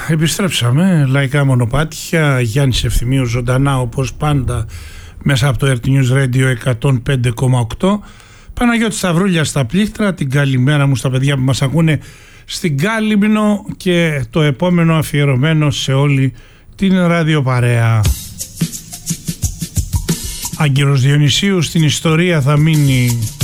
Επιστρέψαμε, λαϊκά μονοπάτια, Γιάννης Ευθυμίου ζωντανά όπως πάντα μέσα από το RT News Radio 105,8. Παναγιώτης Σταυρούλια στα πλήκτρα, την καλημέρα μου στα παιδιά που μας ακούνε στην Κάλυμνο και το επόμενο αφιερωμένο σε όλη την ραδιοπαρέα. Άγκυρος Διονυσίου στην ιστορία θα μείνει.